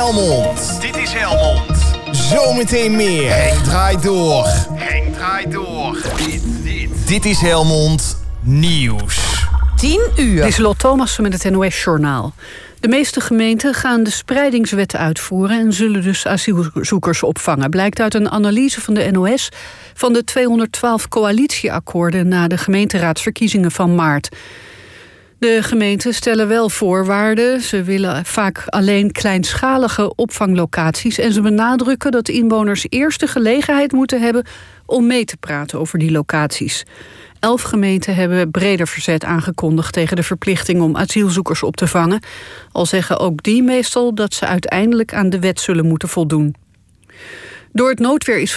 Helmond. Dit is Helmond. Zometeen meer. Henk draait door. Henk draait door. Dit is Helmond Nieuws. 10 uur. Lieselot Thomassen met het NOS-journaal. De meeste gemeenten gaan de spreidingswet uitvoeren en zullen dus asielzoekers opvangen. Blijkt uit een analyse van de NOS van de 212 coalitieakkoorden na de gemeenteraadsverkiezingen van maart. De gemeenten stellen wel voorwaarden. Ze willen vaak alleen kleinschalige opvanglocaties en ze benadrukken dat inwoners eerst de gelegenheid moeten hebben om mee te praten over die locaties. 11 gemeenten hebben breder verzet aangekondigd tegen de verplichting om asielzoekers op te vangen. Al zeggen ook die meestal dat ze uiteindelijk aan de wet zullen moeten voldoen. Door het noodweer is